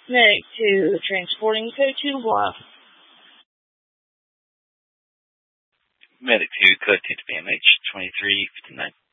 Medic 2, transporting code 2 Bluff. Medic 2, code 2 to BMH, 2359.